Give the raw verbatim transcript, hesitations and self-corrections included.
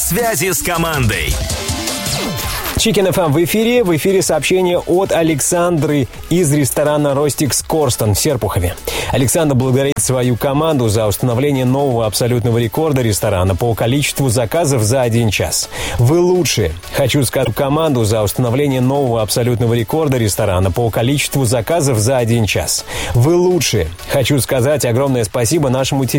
связи с командой. Chicken эф эм в эфире. В эфире сообщение от Александры из ресторана «Ростикс Корстон» в Серпухове. Александра благодарит свою команду за установление нового абсолютного рекорда ресторана по количеству заказов за один час. Вы лучшие. Хочу сказать команду за установление нового абсолютного рекорда ресторана по количеству заказов за один час. Вы лучшие. Хочу сказать огромное спасибо нашему телевизору.